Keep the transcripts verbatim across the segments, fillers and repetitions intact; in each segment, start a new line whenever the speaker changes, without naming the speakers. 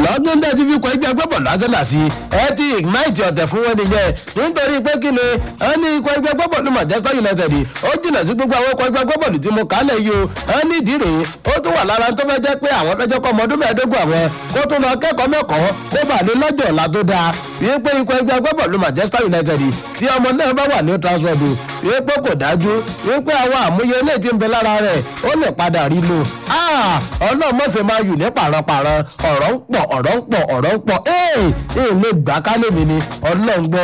lọ́gán tẹ́ ti fi kọ ẹgbẹ́ agbábọ́ọ̀lù Arsenal sí ẹ ti ignite ọ̀tẹ̀ fún wọn nìyẹn nítorí pé kí ni ẹ ní ikọ̀ ẹgbẹ́ agbábọ́ọ̀lù Manchester United ó jìnnà sí gbogbo àwọn ikọ̀ ẹgbẹ́ agbábọ́ọ̀lù tí mo kà á lẹ̀ yìí o ẹ ní ìdí rèé ó tún wà lára tó fẹ́ jẹ́ pé àwọn fẹ́ jẹ́ kọ́ ọmọ ọdún mẹ́ẹ̀ẹ́dógún àwọn kó tún lọ kẹ́kọ̀ọ́ mẹ́kọ̀ọ́ kó bà lé lọ́jọ́ ọ̀la tó dáa wípé pé ikọ̀ ẹgbẹ́ agbábọ́ọ̀lù Manchester United tí ọmọ náà bá wà ní transfer do wípé kò dájú wípé àwọn àmúyẹ ilé tí ń bẹ lára rẹ̀ ó lè padà rí lò ọlọ́mọ̀ọ́sẹ̀ máa yù ní pàrọ̀pàrọ̀ ọ̀rọ̀ ń pọ̀ ọ̀rọ̀ ń pọ̀ ọ̀rọ̀ ń pọ̀ ee ee lè gbà kálẹ̀ mi ni ọlọ́ngbọ́.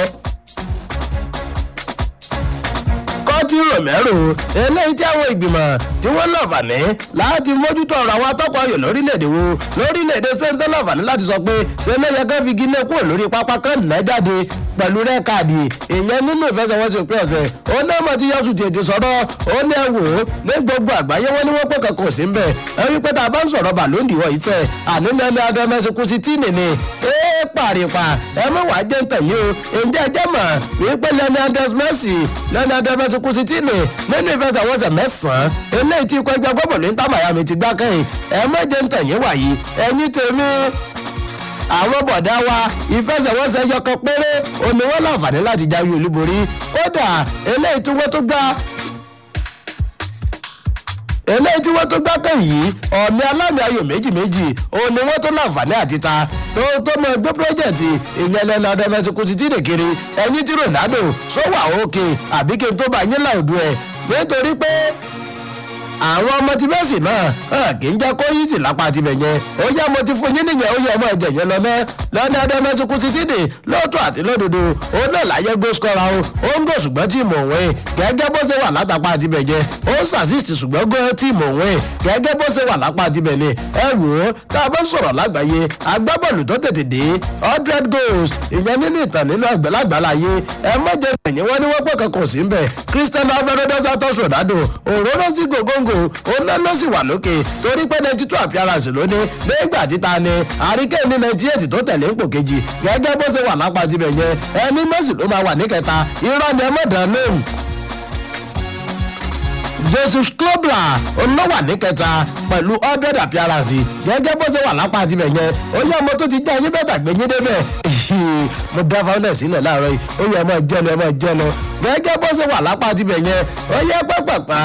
Kọ́tí Romero eléyìí tí àwọn ìgbìmọ̀ tí wọ́n lọ́ọ̀fàní láti mójútó ọ̀rọ̀ àwọn atọ́kọ̀ ayò lórílẹ̀‐èdè wo lórílẹ̀‐èdè Spain tó lọ́ọ̀fàní láti sọ pé ṣe ló yẹ ká fi gílé kúrò lórí pápá kan nà jáde pẹ̀lú rẹ́ káàdì ìyẹn nínú ìfẹsẹ̀wọnsẹ̀ òpin ọ̀sẹ̀ ó ní ọmọ tí yọ̀sùn tètè sọ̀rọ̀ ó ní ẹ wò ó ní gbogbo àgbáyé wọn ni wọ́n pẹ̀ kankan sí ń bẹ̀ ẹ rí pé tá a bá ń sọ̀rọ̀ bàlóńdì wọ̀ yìí tẹ̀ ànílẹ̀ ní adọ́mẹ́sì kú sí tíìnì ni ee pàrìpà ẹ mọ̀ wá jẹ́ ń tẹ̀yìn o ǹjẹ́ ẹ jẹ́ mọ̀ wípé lẹ́ni adọ́s Messi lẹ́ni adọ́mẹ́sì kú sí tíìnì nínú ìfẹsẹ̀wọnsẹ̀ mẹ́sàn-án eléyìí tí ikọ̀ ẹgbẹ́ agbábọ́ọ̀lù Inter Miami ti gbá kẹ́yìn ẹ mọ̀ jẹ́ ń tẹ̀yìn wàyí ẹ̀yìn tèmi àwọn bọ̀dá wa ìfẹsẹ̀wọnsẹ̀ yọkan péré òní wọn láǹfààní láti jáwé olúborí kódà eléyìí tí wọ́n tó gbá eléyìí tí wọ́n tó gbá kàn yìí ọ̀mí alámì ayò méjì méjì òní wọ́n tó láǹfààní àti ta tó tó mọ ẹgbẹ́ pírọ́jẹ̀tì ìyẹn lẹ́nu adẹ́mẹ́sì kù sí tíde kiri ẹ̀yìn tí Ronaldo sọ́wọ́ òkè àbí kí n tó bá yín láòdù ẹ̀ nítorí pé àwọn ọmọ tí Messi náà kì í jẹ́ kó yí sí lápá tibẹ̀ yẹn ó yẹ mo ti fún yín nìyẹn ó yẹ ọmọ ẹ̀jẹ̀ yẹn lọ náà lọ́nà adẹ́mẹ́sì kù sí tíde lóòótọ́ àti lódodo ó náà láyé góskọ́ra o ó ń gò ṣùgbọ́n tí mò ń wẹ̀ gẹ́gẹ́ bó ṣe wà látàpá tibẹ̀ yẹn ó ṣàṣìṣì ṣùgbọ́n gò tí mò ń wẹ̀ gẹ́gẹ́ bó ṣe wà lápá tibẹ̀ ni ẹ wò ó tá a bá sọ̀rọ̀ lágbàáyé agbábọ́ọ̀lù tó tètè dé hundred goals ìyẹn nínú ìtàn nínú àgbàláyé ẹ mọ̀jẹ̀ ẹ̀yìn wọn ni wọ́n pọ̀ kankan sí ń bẹ̀ Cristiano Alvarado Santos Ronaldo òróró sí gògóńgò ó ná ló sì wà lókè torí pé ninety two appearance lónìí nígbà títa ni àríkè ní ninety eight tó tẹ̀lé ipò kejì gẹ́gẹ́ bó ṣe wà lápá tibẹ̀ yẹn ẹni Messi ló máa wà ní kẹta irọ́ ni ẹ mọ̀ dán lóhùn. Joseph Klobler olówà ní kẹta pẹ̀lú hundred appearance gẹ́gẹ́ bó ṣe wà lápá tibẹ̀ yẹn ó yẹ ọmọ tó ti jẹ́ ẹyin bẹ́tà gbé yín débẹ̀ mo dá fáwọn sílẹ̀ láàárọ̀ yìí ó yẹ ọmọ jẹ́ lọ ọmọ jẹ́ lọ gẹ́gẹ́ bó ṣe wà lápá tibẹ̀ yẹn ó yẹ pẹ́pẹ́pẹ́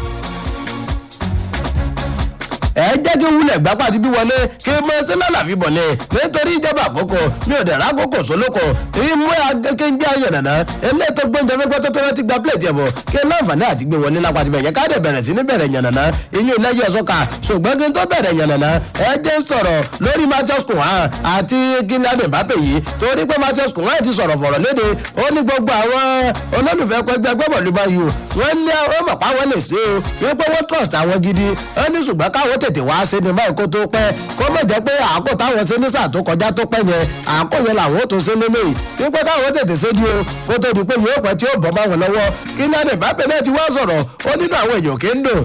ẹ jẹ́ kí wúlẹ̀ gbápá ti bí wọlé kí n mọ sí lálàfi bọ̀ ni nítorí ìjọba àkókò mi ò dẹ̀rẹ́ àkókò sólókò èyí mú akéké ń gbé ayé nàná eléyìí tó gbóúnjẹ fẹ́gbẹ́ tó tó rántí gba plẹ̀tì ẹ̀bọ̀ kí láǹfààní àti gbé wọlé lápá ti bẹ̀yẹ káàdì bẹ̀rẹ̀ sí ní bẹ̀rẹ̀ yànnàná ìyún ilẹ̀ yọ sọ́ka ṣùgbọ́n kí n tó bẹ̀rẹ̀ yànnàná ẹ jẹ́ sọ̀rọ̀ lórí Matheus Cunha àti Kylian Mbappe yìí torí pé Matheus Cunha ti sọ̀rọ̀ fọ̀rọ̀ léde ó ní gbogbo àwọn olólùfẹ́ ẹgbẹ́ gbẹ́bọ̀lù báyìí wọ́n ní àwọn mọ̀pá wọn lè ṣe o wípé wọ́n trust àwọn gidi ó ní ṣùgbọ́n káwọn tètè wá ṣe ni báyìí kó tó pẹ́ kó mọ̀ jẹ́ pé àkó táwọn ṣe ní sáà tó kọjá tó pẹ́ yẹn àkó yẹn làwọn ó tó ṣe lélẹ́yìí wípé káwọn tètè ṣe di o kó tó di pé yóò pẹ́ tí ó bọ́ máa wọn lọ́wọ́ Kylian Mbappe náà ti wá sọ̀rọ̀ ó nínú àwọn èèyàn kí ń dùn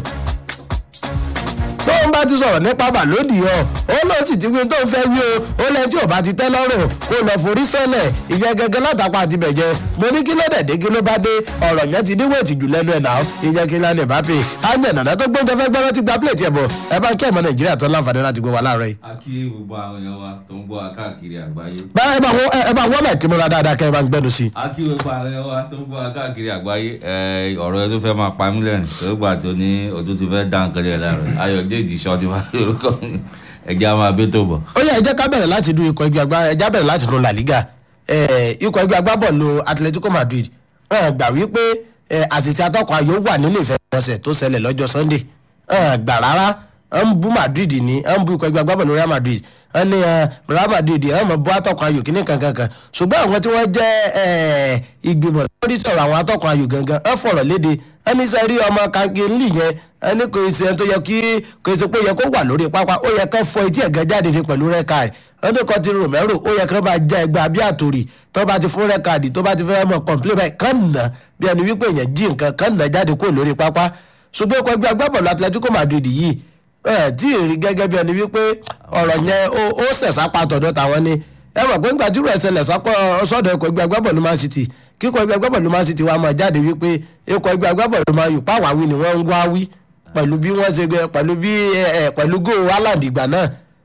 tó ń bá ti sọ̀rọ̀ nípa bàlódì ọ ó lọ sì ti gbin tó ń fẹ́ wí o ó lẹ́yìn tí ò bá ti tẹ́ lọ́rùn kó lọ forí sẹ́lẹ̀ ìyẹn gẹ́gẹ́ látàpá àti bẹ̀jẹ̀ mo ní kí ló dẹ̀ dé kí ló bá dé ọ̀rọ̀ yẹn ti níwò ìtìjú lẹ́nu ẹ̀ náà ìyẹn Kylian Mbappe ájẹ̀ nàná tó gbóúnjẹ fẹ́ gbọ́dọ̀ ti gba plẹ̀tì ẹ̀ bọ̀ ẹ bá ń kí ọmọ Nàìjíríà tó láǹfààní láti gbé wa láàárọ̀ yìí.
a kí gbogbo àwọn èèyàn wa tó ń gbọ́ wa káàkiri àgbáyé.
báyìí ẹ bá wọ́n mẹ́ẹ̀kì múra dáadáa kẹ́ ẹ bá ń gbẹ́nu sí.
a kí gbogbo àwọn èèyàn wa tó ń gbọ́ wa káàkiri àgbáyé ọ̀rọ̀ ẹ tó fẹ́ máa pa mí lẹ́rìn tó gbà tó ní ojú tó fẹ́ dá nǹkan lẹ̀ láàárọ̀ Ayọ̀dèjì sọ́ọ́dí wa lórúkọ ẹjẹ àwọn abẹ́tò bọ̀. ó yẹ ẹ jẹ́ ká bẹ̀rẹ̀ láti du ikọ̀ ẹgbẹ́ agbá ẹjẹ́ bẹ̀rẹ̀ láti nu La Liga ikọ̀ ẹgbẹ́ agbábọ́ọ̀lù Atletico Madrid gbà wípé àṣìṣe atọ́kọ̀ ayò wà nínú ìfẹsẹ̀wọnsẹ̀ tó ṣẹlẹ̀ lọ́jọ́ Sunday gbà rárá ń bú Madrid ní ń bú ikọ̀ ẹgbẹ́ agbábọ́ọ̀lù Real Madrid ń ní Real Madrid ẹ̀ mọ̀ bú atọ́kọ̀ ayò kíní kankan ṣùgbọ́n àwọn tí wọ́n jẹ́ ìgbìmọ̀ lórí sọ̀rọ̀ àwọn atọ́kọ̀ ayò gangan ẹ̀ fọ̀rọ̀ léde ẹni sẹ́ rí ọmọ kankili yẹn ẹni kò ṣe tó yẹ kí kò ṣe pé ó yẹ kó wà lórí pápá ó yẹ ká fọ etí ẹ̀gẹ́ jáde ní pẹ̀lú rẹ́kàdì ẹni kan ti Romero ó yẹ kí wọ́n bá já ẹgbẹ́ abí àtòrì tó bá ti fún rẹ́kàdì tó bá ti fẹ́ mọ̀ kọ̀ǹpilẹ̀ báyìí kàn nà bí ẹni wípé èèyàn jí nǹkan kàn nà jáde kó lórí pápá ṣùgbọ́n ikọ̀ ẹgbẹ́ agbábọ́ọ̀lù Atletico Madrid yìí ẹ̀ tí ì rí gẹ́gẹ́ bí ẹni wípé ọ̀rọ̀ yẹn ó ṣẹ̀ṣá pàtọ́dọ̀ tàwọn ni ẹ mọ̀ pé ńgbà jùlọ ẹsẹ̀lẹ̀ sọ́dọ̀ ikọ̀ ẹgbẹ́ agbábọ́ọ̀lù Man City kíkọ̀ ẹgbẹ́ agbábọ́ọ̀lù Man City wa máa jáde wípé ikọ̀ ẹgbẹ́ agbábọ́ọ̀lù Man U pàwáwí ni wọ́n ń wá wí pẹ̀lú bí wọ́n ṣe pẹ̀lú bí pẹ̀lú góò Haaland ìgbà náà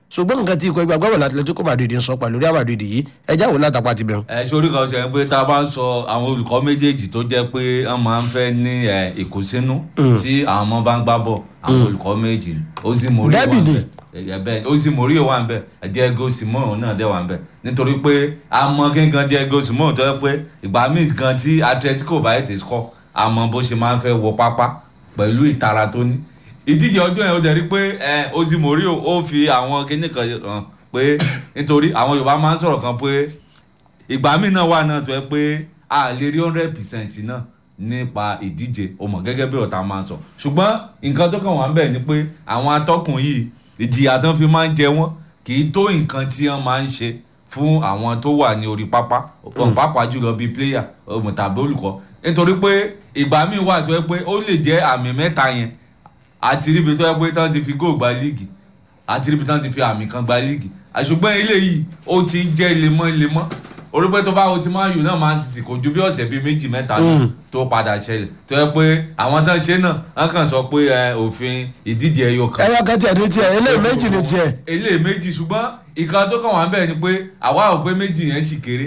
ṣùgbọ́n nǹkan tí ikọ̀ ẹgbẹ́ agbábọ̀lù Atletico Madrid ń sọ pẹ̀lú Real Madrid yìí ẹjá wò látàpá ti bẹ̀rù.
ẹ sórí kan ṣe pé tá a bá ń sọ àwọn olùkọ́ méjèèjì tó jẹ́ pé wọ́n máa ń fẹ́ ní ìkùnsínú tí àwọn ọmọ bá ń gbá bọ̀ àwọn olùkọ́ méjì Jose Mourinho wà ń bẹ̀ bẹ́ẹ̀ Jose Mourinho wà ń bẹ̀ Diego Simeone náà dẹ̀ wà ń bẹ̀ nítorí pé a mọ gángan Diego Simeone tó yẹ pé ìgbà míì kan tí Atletico bá yẹ ti kọ́ a mọ bó ṣe máa ń fẹ́ wọ pápá pẹ̀lú ìtara tó ní ìdíje ọjọ́ yẹn ó dẹ̀ rí pé Jose Mourinho ó fi àwọn kíní kan hàn pé nítorí àwọn Yorùbá máa ń sọ̀rọ̀ kan pé ìgbà míì náà wà náà tó yẹ pé a lè rí hundred percent náà nípa ìdíje o mọ̀ gẹ́gẹ́ bí ọ̀tá máa ń sọ ṣùgbọ́n nǹkan tó kàn wá ń bẹ̀ ni pé àwọn atọ́kùn yìí ìjìyà tán fi máa ń jẹ wọ́n kì í tó nǹkan tí wọ́n máa ń ṣe fún àwọn tó wà ní orí pápá pàápàá jùlọ bíi player tàbí olùkọ́ nítorí pé ìgbà míì wà tó yẹ pé ó lè jẹ́ àmì mẹ́ta yẹn àti ríbi tó yẹ pé tán ti fi góò gba líìgì àti ríbi tán ti fi àmì kan gba líìgì àṣùgbọ́n eléyìí ó ti ń jẹ́ lemọ́lemọ́ orípẹ́ tó bá o ti máa yù náà máa ń tìsí kò ju bí ọ̀sẹ̀ bíi méjì mẹ́ta náà tó padà ṣẹlẹ̀ tó yẹ pé àwọn tán ṣe náà wọ́n kàn sọ pé òfin ìdíje ẹyọ kan.
ẹyọ kan tiẹ̀ ní tiẹ̀ eléyìí méjì ní tiẹ̀.
eléyìí méjì ṣùgbọ́n ìkan tó kàn wá ń bẹ̀ ni pé àwa ò pé méjì yẹn ṣì kéré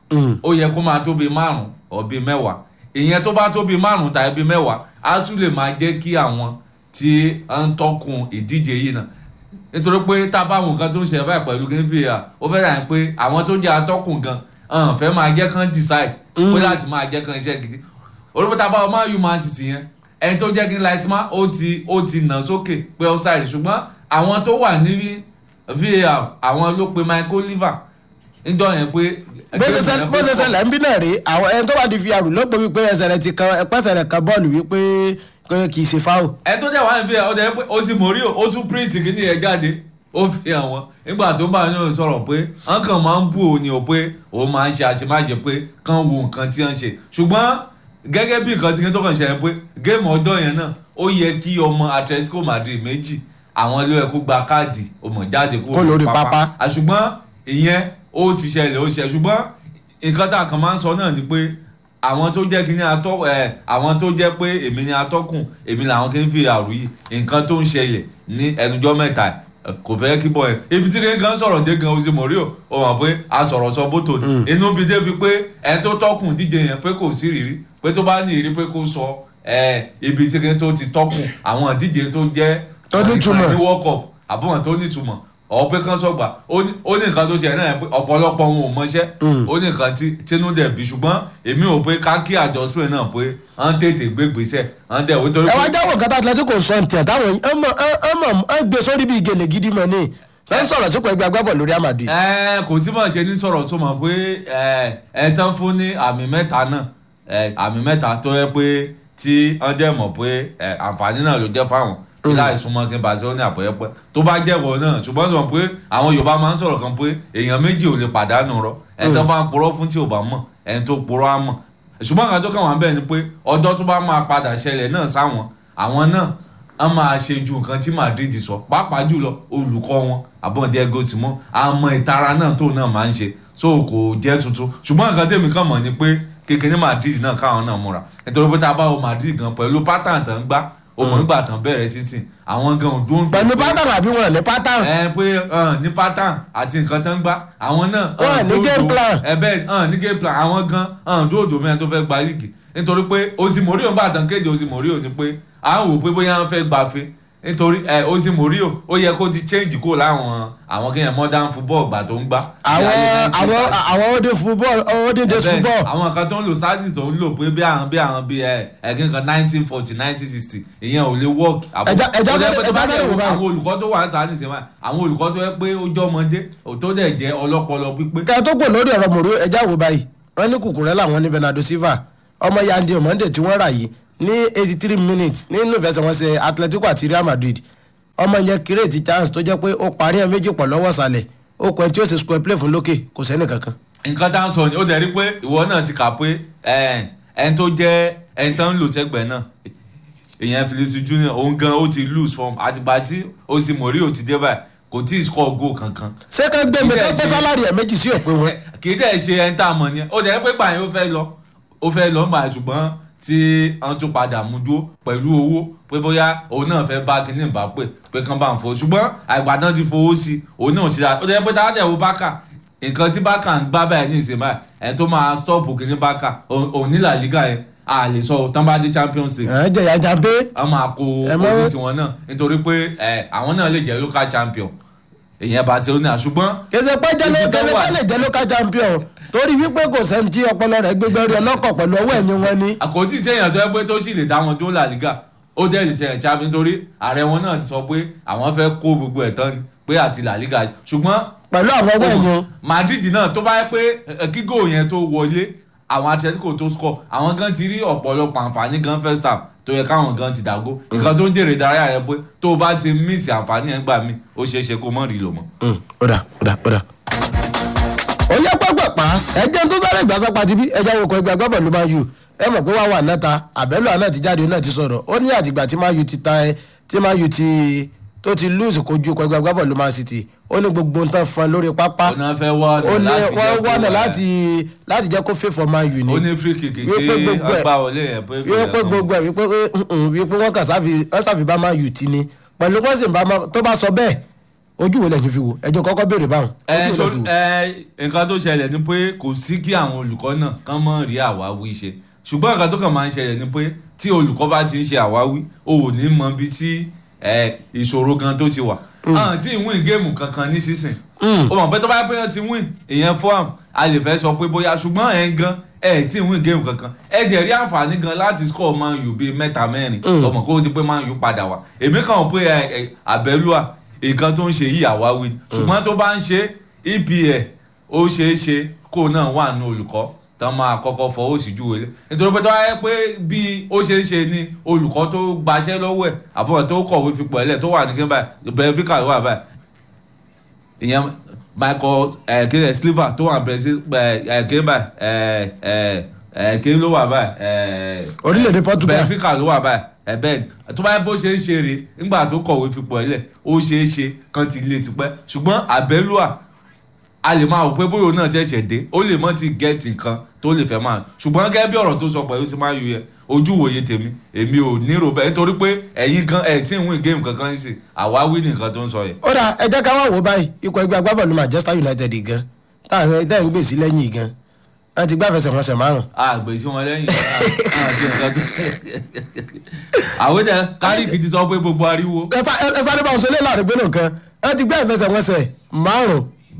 ó yẹ kó máa tó bíi márùn-ún ọ̀ bíi mẹ́wàá ìyẹn tó bá tó bíi márùn-ún tàbí bíi mẹ́wàá á tún lè máa jẹ́ kí àwọn tí ń tọkùn ìdíje yìí náà nítorí pé tá a bá àwọn nǹkan tó ń ṣe báyìí pẹ̀lú kí n fi hà ó fẹ́ ràn pé àwọn tó jẹ́ atọ́kùn gan ọ̀n fẹ́ máa jẹ́ kán decide pé láti máa jẹ́ kán iṣẹ́ gidi orípẹ́ tá a bá ọmọ yìí máa sì sí yẹn ẹni tó jẹ́ kí n láìsímá ó ti ó ti nà sókè pé offside ṣùgbọ́n àwọn tó wà ní V A R àwọn ló pe Michael Oliver níjọ́ yẹn pé.
bó ṣe ṣẹlẹ̀ ń bí náà rí àwọn ẹni tó wà ní V A R ló pe wípé ẹsẹ̀ rẹ̀ ti kan ẹpẹ́sẹ̀ rẹ̀ kan bọ́ọ̀lù wípé kì í ṣe fáwọ̀.
ẹ tó jẹ́ wàá fi ọ̀dẹ̀ pé Jose Mourinho ó tún print kìíní ẹ̀ jáde ó fi hàn wọ́n nígbà tó bá yín sọ̀rọ̀ pé wọ́n kàn máa ń bú òun ni ò pé òun máa ń ṣe àṣemáṣe pé kán wo nǹkan tí wọ́n ṣe ṣùgbọ́n gẹ́gẹ́ bí nǹkan tí kí n tó kàn ṣe yẹn pé géèmù ọjọ́ yẹn náà ó yẹ kí ọmọ Atletico Madrid méjì àwọn ló yẹ kó gba káàdì ọmọ jáde kó lórí pápá ṣùgbọ́n ìyẹn ó ti ṣẹlẹ̀ ó ṣẹ ṣùgbọ́n nǹkan tá a kàn máa ń sọ náà ni pé àwọn tó jẹ́ kíní atọ́ ẹ̀ àwọn tó jẹ́ pé èmi ni atọ́kùn èmi làwọn kí n fi àrù yìí nǹkan tó ń ṣẹlẹ̀ ní ẹnujọ́ mẹ́ta kò fẹ́ kí bọ̀ ẹ̀ ibi tí kìnìkan sọ̀rọ̀ dé gan Jose Mourinho ó mọ̀ pé a sọ̀rọ̀ sọ bótò ní inú bí débi pé ẹni tó tọ́kùn díje yẹn pé kò sí rírí pé tó bá ní ìrí pé kó sọ ẹ̀ ibi tí kìnìkan tó ti tọ́kùn àwọn díje tó jẹ́
tó nítumọ̀
ní World Cup àbúrò tó nítumọ̀ ọ̀ pé kán sọ̀gbà ó ní nǹkan tó ṣe náà pé ọ̀pọ̀lọpọ̀ wọn ò mọṣẹ́ ó ní nǹkan tí tinú dẹ̀ bí ṣùgbọ́n èmi ò pé ká kí àjọ Spain náà pé à ń tètè gbé gbèsè à ń dẹ̀ wí torí pé.
ẹ wá jáwọ́ nǹkan tá Atletico sọ ní tiẹ̀ táwọn ẹ gbé sórí bíi gèlè gidi mọ̀ ní ẹ ń sọ̀rọ̀ sípò ẹgbẹ́ agbábọ̀ lórí Madrid.
ẹ kò tí mà ṣe ní sọ̀rọ̀ tó mọ̀ pé ẹ tán fún ní àmì mẹ́ta náà àmì mẹ́ta tó yẹ pé tí wọ́n dẹ̀ mọ̀ pé àǹfààní náà ló jẹ́ fáwọn láì súnmọ́ kí n bá tí ó ní àpẹẹrẹ tó bá jẹ́wọ́ náà ṣùgbọ́n sọ pé àwọn Yorùbá máa ń sọ̀rọ̀ kan pé èèyàn méjì ò lè pàdánù rọ ẹni tó bá ń purọ́ fún tí ò bá mọ̀ ẹni tó purọ́ á mọ̀ ṣùgbọ́n nǹkan tó kàn wá bẹ́ẹ̀ ni pé ọjọ́ tó bá máa padà ṣẹlẹ̀ náà sáwọn àwọn náà á máa ṣe ju nǹkan tí Madrid sọ pàápàá jùlọ olùkọ́ wọn àbọ̀n Diego Simeone àmọ́ ìtara náà tó náà máa ń ṣe so kò jẹ́ tuntun ṣùgbọ́n nǹkan tèmi kàn mọ̀ ni pé kékeré Madrid náà káwọn náà múra nítorí pé tá a bá wo Madrid gan pẹ̀lú pátán tán gbá ọmọ nígbà tán bẹ̀rẹ̀ sísìn àwọn gan òdó ń gbé.
pẹ̀lú pátán àbí wọn ní pátán.
ẹ pé ní pátán àti nǹkan tán gbá àwọn náà.
wọn ní game plan.
ẹ bẹ́ẹ̀ ní game plan àwọn gan dóòdò mẹ́rin tó fẹ́ gba líìgì nítorí pé Jose Mourinho bá tán kéde Jose Mourinho ni pé à ń wò pé bóyá wọ́n fẹ́ gbafẹ́ nítorí Jose Mourinho ó yẹ kó ti change kó láwọn àwọn kéèyàn modern football gbà tó ń gbá.
àwọn àwọn àwọn òde football òde de football.
àwọn kan tó ń lò sars tó ń lò pé bí àwọn bí àwọn bí ẹgbẹ́ kan nineteen forty nineteen sixty ìyẹn ò lè work.
ẹja ẹja ẹja sáré wò báyìí.
àwọn olùkọ́ tó wà ní sàánì sèmá àwọn olùkọ́ tó yẹ pé ó jẹ́ ọmọdé tó dẹ̀ jẹ́ ọlọ́pọlọ pípé.
kẹ́ ẹ tó kò lórí ọ̀rọ̀ Mourinho ẹja wò báyìí wọ́n ní kùkùrẹ́ làwọn ní Bernardo Silva ọmọ Yandi ọmọdé tí wọ́n rà yìí ní eighty three minutes nínú ìfẹsẹ̀wọnsẹ̀ Atletico àti Real Madrid ọmọ yẹn kírètì chance tó jẹ́ pé ó parí ẹ̀ méjì pọ̀ lọ́wọ́ sàlẹ̀ ó kọ ẹ tí ó ṣe square play fún lókè kò sẹ́ni kankan.
nǹkan tá à ń sọ ni ó dẹ̀ rí pé ìwọ náà ti kà pé ẹni tó jẹ́ ẹni tó ń lò sẹ́gbẹ̀ẹ́ náà ìyẹn Vinicius Junior òun gan ó ti lose form àtìgbà tí Jose Mourinho ti dé báyìí kò tí ì score goal kankan.
ṣé ká gbé mi ká gbé sálárì ẹ̀ méjì sí òpin wọn.
kì í dẹ̀ ṣe ẹni tá a mọ̀ ni ó dẹ̀ rí pé gbàyẹn ó fẹ́ lọ ó fẹ́ lọ mà ṣùgbọ́n tí wọ́n tún padà mú dúró pẹ̀lú owó pé bóyá òun náà fẹ́ bá kíní Mbappe pé kán bá ń fowó ṣùgbọ́n àgbàdàn ti fowó sí òun náà ti ra ó jẹ́ pé táwọn tẹ̀ wo Barca nǹkan tí Barca ń gbá báyìí ní ìsìn báyìí ẹ̀ tó máa stọ́ọ̀pù kíní Barca òun ní La Liga yẹn a lè sọ tán bá dé Champions League.
ẹ jẹ yàjà pé.
a máa kó owó tiwọn náà nítorí pé àwọn náà lè jẹ́ local champion èyàn Barcelona ṣùgbọ́n.
kèsè pé jẹ́lẹ́kẹ́lẹ́ lè jẹ́ local champion torí wípé kò sẹ́ni tí ọpọlọ rẹ̀ gbégbé rí ọlọ́kọ̀ pẹ̀lú ọwọ́ ẹ̀yìn wọn ni.
àkótí sẹ́yìn tó yẹ pé tó sì lè dá wọn tó La Liga ó dẹ́ lè tẹ̀yìn champion nítorí ààrẹ wọn náà ti sọ pé àwọn fẹ́ kó gbogbo ẹ̀ tán ni pé àti La Liga ṣùgbọ́n.
pẹ̀lú àwọn ọwọ́ ẹ̀yìn.
Madrid náà tó bá yẹ pé kígò yẹn tó wọlé àwọn Atletico tó score àwọn gan ti rí ọ̀pọ̀lọpọ̀ àǹfààní gan first half tó yẹ káwọn gan ti dàgó nǹkan tó ń dèrè ìdárayá yẹn pé tó o bá ti mísì àǹfààní yẹn gbà mí ó ṣeé ṣe kó mọ̀ rí lò mọ́.
ó dà ó dà ó dà. ó yẹ pápápá ẹjẹ tó sáré ìgbàsọ́pá ti bí ẹjẹ wo kọ ẹgbẹ́ agbábọ̀ ló máa yù ẹ mọ̀ pé wàá wà náà ta àbẹ́lò àná ti jáde náà ti sọ̀rọ̀ ó ní àtìgbà tí máa yù ti ta ẹ tí máa yù ti tó ti lose kojú kọ ẹgbẹ́ agbábọ̀ ló máa City ó ní gbogbo nǹkan fún ẹ lórí pápá
ó náà fẹ́ wọ́n
wọ́n láti láti jẹ́ kó fẹ́ fọ́ máa yù ni.
ó ní free kick tí agbá wọlé yẹn pé
wípé gbogbo ẹ̀ wípé wípé wọ́n kàn sáfi bá máa yù ti ni pẹ̀lú wọ́n sì tó bá sọ bẹ́ẹ̀ ojú wo lẹ́yìn fi wò ẹjọ́ kọ́kọ́ béèrè báwọn.
ẹ ẹ nǹkan tó ṣẹlẹ̀ ni pé kò sí kí àwọn olùkọ́ náà kán mọ́ rí àwáwí ṣe ṣùgbọ́n nǹkan tó kàn máa ń ṣẹlẹ̀ ni pé tí olùkọ́ bá ti ń ṣe àwáwí o ò ní mọ ibi tí ìṣòro gan tó ti wà. àwọn tí ì win géèmù kankan ní sísìn o mọ̀ pé tó bá pẹ́ yẹn ti win ìyẹn fọ́ọ̀mù a lè fẹ́ sọ pé bóyá ṣùgbọ́n ẹ̀ ń gan ẹ̀ tí ì win géèmù kankan ẹ̀ dẹ̀ rí àǹfààní gan láti score Man U bíi mẹ́ta mẹ́rin ọmọ kó o ti pé Man U padà wá èmi kàn wọ́n pé àbẹ́lúà nǹkan tó ń ṣe yìí àwáwí ṣùgbọ́n tó bá ń ṣe E P L ó ṣeé ṣe kó náà wà ní olùkọ́ tán máa kọ́kọ́ fọwọ́ sí ju wẹlé nítorí pé tó wáyé pé bí ó ṣe ń ṣe ni olùkọ́ tó gbaṣẹ́ lọ́wọ́ ẹ̀ àbúrò tó kọ̀wé fipò ẹ̀lẹ̀ tó wà ní kí n báyìí Benfica ló wà báyìí ìyẹn Michael kíni Silva tó wà Brazil kí n báyìí kí n ló wà báyìí
orílẹ̀-èdè Portugal
Benfica ló wà báyìí ẹ̀bẹ̀ tó bá yẹ bó ṣe ń ṣe rè nígbà tó kọ̀wé fipò ẹ̀lẹ̀ ó ṣeé ṣe kan ti lè tipẹ́ ṣùgbọ́n àbẹ́lúà a lè máa wò pé bóyá òun náà jẹ́jẹ̀ dé ó lè mọ́ ti gẹ́ẹ̀tì nǹkan tó lè fẹ́ máa ṣùgbọ́n gẹ́gẹ́ bí ọ̀rọ̀ tó sọ pẹ̀lú ti máa yù yẹ ojú wòye tèmi èmi ò nírò bẹ́ẹ̀ nítorí pé ẹ̀yin gan ẹ̀ tí ń win géèmù kankan ń ṣe àwáwí nìkan tó ń sọ yẹn.
ó dà ẹ jẹ́ ká wá wò báyìí ikọ̀ ẹgbẹ́ agbábọ́ọ̀lù Manchester United gan táwọn ẹ̀dá ń gbèsè lẹ́yìn gan wọ́n ti gbáfẹsẹ̀ wọn sẹ̀ márùn.
a gbèsè wọn lẹ́yìn àwọn ẹ̀dá Kárìkì ti sọ pé gbogbo ariwo.
ẹ sáré bá wọn ṣe lé láàrin gbẹ́nà kan ẹ ti gbáfẹsẹ̀ wọn sẹ̀ márùn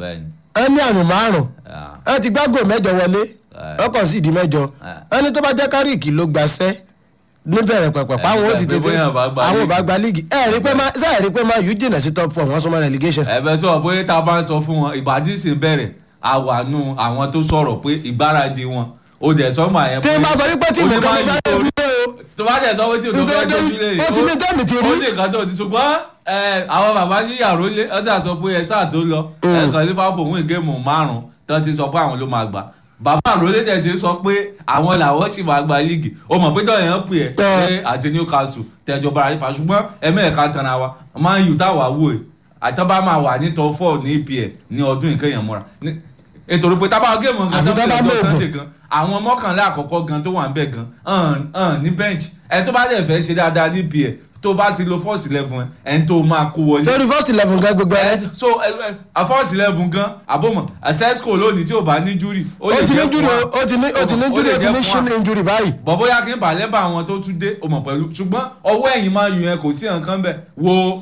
ẹ ní àmì márùn ẹ ti gbágò mẹ́jọ wọlé ọkọ̀ sí ìdí mẹ́jọ ẹni tó bá jẹ́ Kárìkì ló gbaṣẹ́ níbẹ̀rẹ̀ pẹ̀pẹ̀ páwọn ó ti tètè àwọn ò bá gba líìgì ẹ rí pé má sáà rí pé má yù jìnnà sí top four wọ́n súnmọ́ relegation.
ẹ̀bẹ̀ tó wà pé tá a bá ń sọ fún wọn ìbàdí sì ń bẹ̀rẹ̀ àwànú àwọn tó sọ̀rọ̀ pé ìgbáradì wọn ó dẹ̀ sọ́mọ àyẹn
pé tí ma sọ wípé tí mo kàn fẹ́ dúró o
tó bá dẹ̀ sọ pé tí mo fẹ́ dójú lé
o ti ní tẹ́mi ti rí
ó ní nǹkan tó ti ṣùgbọ́n àwọn bàbá ní yàrá lé ọ́ sà sọ pé ẹ sáà tó lọ ẹ̀kan Liverpool win géèmù márùn-ún tó ti sọ pé àwọn ló máa gbà bàbá àròlé dẹ̀ ti sọ pé àwọn làwọn sì máa gba líìgì ó mọ̀ pé tọ́yẹ̀ ń pè ẹ́ pé àti Newcastle tẹ̀jọba ara nípa ṣùgbọ́n ẹ̀mẹ́ẹ̀ka tanra wa Man U táwa wò ẹ̀ àtọ́bá máa wà ní top four ní E P L ní ọdún ìkẹyìn múra nítorí pé tábà géèmù gan tó ń bẹ̀rẹ̀ lọ Sunday gan àwọn mọ́kànlá àkọ́kọ́ gan tó wà ń bẹ̀ gan hàn ní bench ẹ̀ tó bá dẹ̀ fẹ́ ṣe dáadáa ní E P L tó bá ti lo first eleven ẹ̀ tó máa kó wọlé.
sori first eleven gan gbogbo ẹ.
so a first eleven gan àbọ̀mọ̀ Sesco lónìí tí ò bá ní júrì.
ó ti ní júrì ó ti ní ó ti ní júrì ó ti ní shin injury báyìí.
bọ̀bọ̀yà kí n bà lẹ́bà àwọn tó tún dé o mọ̀ pẹ̀lú ṣùgbọ́n ọwọ́ ẹ̀yìn máa yùn yẹn kò sí nǹkan bẹ́ẹ̀ wo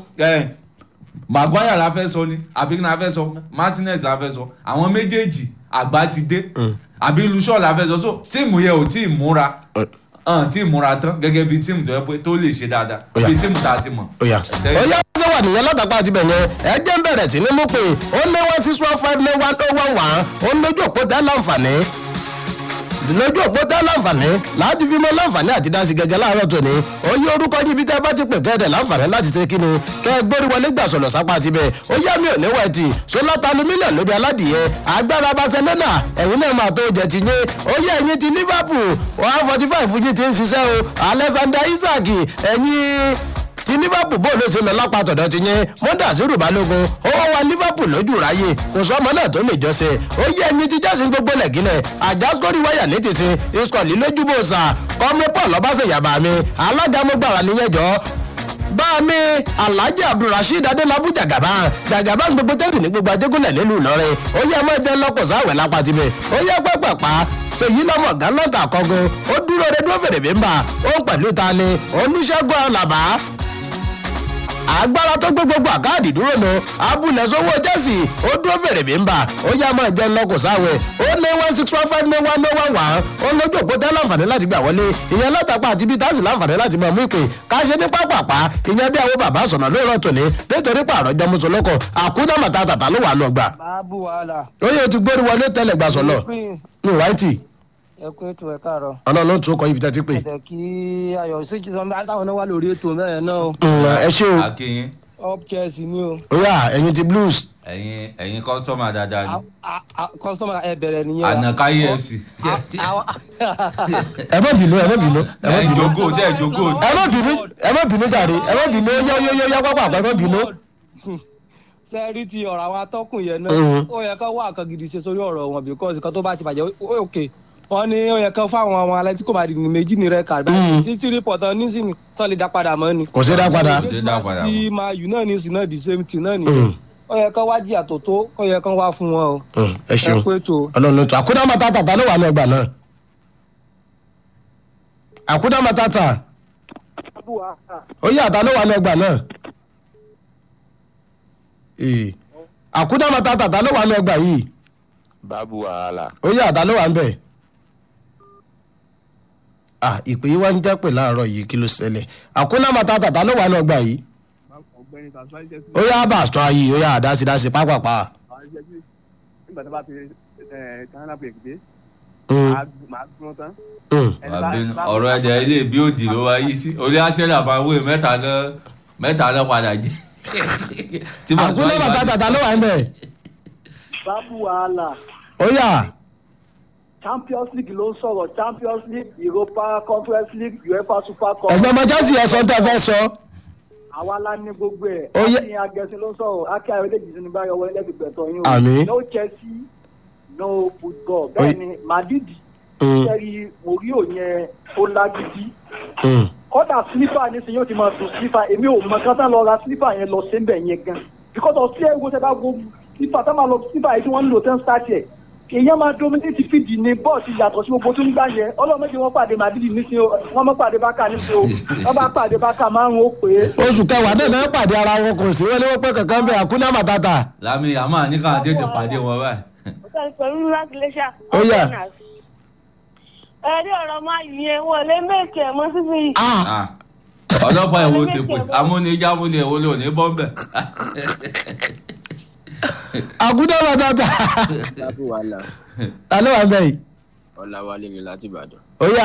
Maguire la fẹ́ sọ ni àbí kí n la fẹ́ sọ Martinez la fẹ́ sọ àwọn méjèèjì àgbà ti dé àbí Lushon la fẹ́ sọ so tíìmù yẹn ò tí ì múra hàn tí ì múra tán gẹ́gẹ́ bí tíìmù tó yẹ pé tó lè ṣe dáadáa bí tíìmù tá a ti mọ̀.
ó yá ṣé wà nìyẹn látàgbà àti bẹ̀yẹn ẹ jẹ́ ń bẹ̀rẹ̀ sí ní mú pé ó ní one six one five ní one oh one one ó ní lójú òpó tẹ́ láǹfààní lójú òpó tẹ́ láǹfààní láti fi mọ́ láǹfààní àti dási gẹ́gẹ́ láàárọ̀ tòní ó yí orúkọ níbi tẹ́ bá ti pè kẹ́ẹ̀dẹ̀ láǹfààní láti ṣe kíni kẹ́ ẹ gbórí wọlé gbà sọ̀lọ̀ sápá ti bẹ̀ ó yá mi ò ní wẹ̀tì sólátàlú mílíọ̀nù lóbi aládìyẹ agbára Barcelona ẹ̀yin náà máa tó jẹ ti yé ó yá ẹ̀yin ti Liverpool one forty five fújì ti ń ṣiṣẹ́ o Alexander Isak ẹ̀yin tí ti liverpool bó ló ṣe lọ lápá tọ̀dọ̀ ti yẹn mọ́dàsírù balógun owó wa liverpool lójú ráyè kò sọ ọmọ náà tó lè jọ́sẹ̀ ó yẹ ẹyin ti jásí gbogbo lẹ̀gílẹ̀ àjàsíkórì wáyà ní tìsín ìsọ̀lì lójúbò sà kọ́mí paul ọbaṣẹ́yàbá mi alága mọ́gbàrà níyẹn jọ báàmì alhaji abdulrasheed adelabu jagaba jagaba gbogbo tẹ́tì ní gbogbo ajégúnlẹ̀ nílùú ìlọrin ó yẹ mọ́ ẹjẹ́ lọ́kọ̀ sáwẹ̀ lápá tibẹ̀ ó yẹ pẹ́pẹ́pá ṣèyí lọ́mọ gánlọ́tà kọ́gun ó dúró rẹ dúró fèrè bímbà ó ń pẹ̀lú tani olùṣègùn ọ̀làbà agbára tó gbé gbogbo àkáàdì dúró nu abúlé sówó jẹ́sì ó dúró fèrè bímbà ó yẹ mọ́ ẹjẹ́ lọ́kọ̀ sáwẹ̀ ó ní one six one five ní one ní one one ó lójú òpó tẹ́ láǹfààní láti gbà wọlé ìyẹn látàpá àti bíi táàsì láǹfààní láti mọ̀ mú ìpè káṣe ní pápápá ìyẹn bí àwọn bàbá sọ̀nà lóòrọ̀ tòní nítorí pààrọ̀ jẹ́ mùsùlùkọ̀ àkúndà màtà tàtà ló wà nù gbà.
báàbù wàhálà.
ó yẹ ti gbórí wọlé tẹ́lẹ̀ gbà sọ̀lọ̀ ní wáìtì.
ẹ kú ètò ẹ káàárọ̀.
ọlọ́run ló ń tún kọ ibi tẹ́tí pé.
ẹ̀jẹ̀ kí ayọ̀ sí jìnnà táwọn náà wà lórí ètò mẹ́rin náà.
ẹ ṣé o.
akínyín.
up chelsea ni o.
ó yà ẹ̀yin ti blues.
ẹ̀yin ẹ̀yin kọ́sítọ́mà dáadáa ni.
kọ́sítọ́mà ẹ bẹ̀rẹ̀ nìyẹn.
ànàká efc.
ẹ má bínú ẹ má bínú.
ẹ jogo ṣe ẹ jogo.
ẹ má bínú ẹ má bínú jàre ẹ má bínú yọ yọ yọ yọ pápá ẹ má bínú.
sẹ́ẹ̀rí ti ọ̀rọ̀ àwọn atọ́kùn yẹn náà ó yẹ ká wá nǹkan gidi ṣe sórí ọ̀rọ̀ wọn because nǹkan tó bá ti bàjẹ́ òkè wọ́n ní ó yẹ ká fáwọn àwọn alẹ́tíkò máa di méjì ní rẹ̀ kàdá sí tí rìpọ̀tọ̀ nísìnyí tó lè dá padà mọ́ ni.
kò sí dá padà.
kò sí dá padà mọ́.
tí máa yù náà ní ìsìn náà the same thing náà nìyẹn ó yẹ ká wá jìyà tó tó ó yẹ ká wá fún wọn o.
ẹ ṣeun
ẹ kú ètò.
ọlọ́run ló tún àkúdá matata ta ló wà ní ọgbà náà. àkúdá matata ó yà ta ló wà ní ọgbà náà. àkúdá matata ta ló wà ní ọgbà yìí.
báàbù wàhálà.
ó yà ta ló wà ń bẹ̀. ah ìpè yìí wá ń jẹ́ pè láàárọ̀ yìí kí ló ṣẹlẹ̀ àkúdá matata ta ló wà ní ọgbà yìí. ó yà bá aṣọ ayé ó yà dásí dásí pápápá.
nígbà tó bá ti tánà pè dé máa gbọ́n tán.
ọ̀rọ̀ ẹ̀jẹ̀ ilé bí òdì ló wá yí sí orí àṣẹlẹ̀ àbáwé mẹ́ta náà mẹ́ta náà padà jẹ́.
àkúdá matata ta ló wà ń bẹ̀.
báàbù wàhálà.
ó yà.
champions league ló ń sọ̀rọ̀ champions league europa conference league uefa super cup.
ẹ̀gbọ́n ọmọ jásì ẹ̀ sọ tẹ́ fẹ́ sọ.
àwa la ní gbogbo ẹ̀.
Ó yẹ-
akin agẹsìn ló ń sọ̀rọ̀ akin ayọ̀dèjì sínú báyọ̀ wọlé lẹ́gbẹ̀gbẹ̀tọ̀ yín o.
Àmín.
no chelsea no football bẹ́ẹ̀ ni madrid
Mm.
sẹ́rí morio yẹn ó lágídí.
Mm.
kọ́dà slipper nísìnyí ó ti máa dùn slipper èmi ò mọ kátà lọ ra slipper yẹn lọ sẹ́ńbẹ̀ yẹn gan because of ṣé ewu ṣe bá gbó slipper tá máa lọ slipper yìí tí wọ́n ń lò tẹ́ ń start yẹ èèyàn máa dominate fídì ní bọ́ọ̀sì yàtọ̀ sí gbogbo tó ń gbà yẹn ọlọ́mọdé wọn pàdé madrid nísìnyí o wọ́n mọ́ pàdé bákà nísìnyí o wọ́n bá pàdé bákà márùn-ún ó pè é.
oṣù kẹwàá náà náà pàdé ara wọn kò sí wọlé wọn pé kankan bẹ àkúnná matata.
lámì àmọ́ àníkàn tètè pàdé wọn báyìí.
pẹ̀lú láti lè ṣá.
Ó yá.
ẹ̀rí ọ̀rọ̀ máa yẹ wọn lé méèkì ẹ̀ mọ́ síbi yìí.
Ah,
Ah, ọlọ́pàá èwo ti pè amúnijá múni èwo ló ní bọ́m̀bẹ̀.
àkúnná matata.
báàbù wàhálà.
ta ló wà ń bẹ yìí.
ọ̀làwálé mi láti ìbàdàn.
ó yà.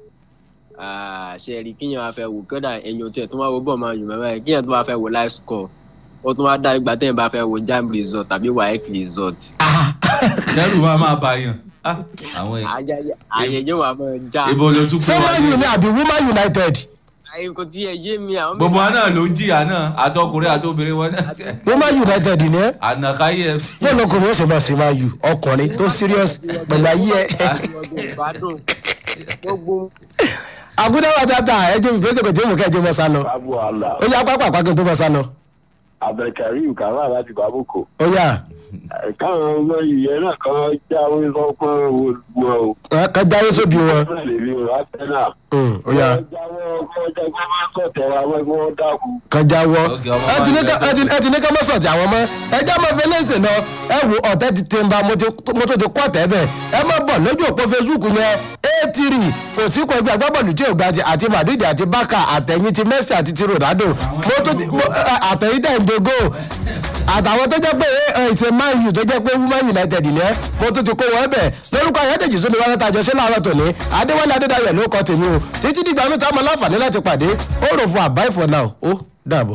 ṣe rí kíyàn wá fẹ́ wò kódà ẹ̀yìn òtún ẹ̀ tó máa wo bọ́ọ̀ máa yùn mẹ́fà ẹ̀ kíyàn tó máa fẹ́ wo live score ó tún wá dá ìgbà tẹ́yìn bá fẹ́ wo jam result tàbí waec result.
lẹ́rù máa máa bá yàn. Ah, àwọn èèyàn.
àyẹ̀yẹ́ wà máa já.
ibo ló tún
ṣé
kó
man u
wáyé.
ní àbí woman united.
kò tí ẹ yé mi àwọn.
gbogbo wa náà ló ń jìyà náà àtọkùnrin àtobìnrin wọn náà.
woman united ní ẹ.
ànàká efc.
bẹ́ẹ̀ lọkùnrin ó sì máa ṣe man u ọkùnrin tó serious pẹ̀lú ayé ẹ.
ìbádùn gbogbo.
àkúnná matata ẹ jẹ́ ìgbésẹ̀ kò tí mo kẹ́ ẹ jẹ́ mọ́ sá lọ.
báàbù wàhálà.
ó yà pápá àpákan tó mọ́ sá lọ.
abdulkareem kàrà láti bàbúkọ.
ó yà.
káwọn ọmọ ìyẹn náà kan jáwé sọpọn wọn o.
ẹ ká jáwé sóbì wọn.
wọn lè rí ọ̀rá tẹ́lá.
Mm, ó yà.
wọ́n jáwọ́ ọkọ̀ jẹ́gbẹ́ máa sọ̀tẹ̀ wa wọ́n kí wọ́n dákú.
kan jáwọ́
Ọ̀gá ọmọ
ẹ ti ní
máa ń
ká- ẹ ti- ẹ ti ní ká mọ́ sọ̀tì àwọn ọmọ ẹ já mọ́ fẹ́ lẹ́sẹ̀ lọ ẹ wo ọ̀tẹ́ ti tẹ̀ ń ba mo ti- mo tó ti kọ́ tẹ́ bẹ̀ ẹ má bọ̀ lójú òpó facebook yẹn eighty kò sí kọ ẹgbẹ́ agbábọ́ọ̀lù tí ò gba ti àti madrid àti barca àtẹ̀yìn ti messi àti ti ronaldo mo tó ti mo- ẹ, àtẹ̀yìn tẹ̀ ń dogo àtàwọn tó jẹ́ pé ẹ ìṣe man u tó jẹ́ pé woman united ni ẹ mo tó ti kó wọn bẹ̀ lórúkọ ayédèjì sóni wọn tàjọ ṣé láàárọ̀ tòní adéwálé adédayọ̀ ló kọ́ tèmi o títí dìgbà mi táwọn láǹfààní láti pàdé ó rò fún àbá ìfọ̀ náà ó dàbọ̀.